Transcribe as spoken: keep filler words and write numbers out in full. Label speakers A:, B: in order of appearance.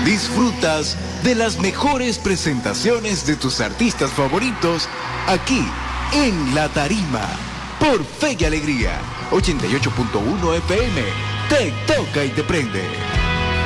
A: Disfrutas de las mejores presentaciones de tus artistas favoritos aquí en La Tarima por Fe y Alegría ochenta y ocho punto uno F M. Te toca y te prende.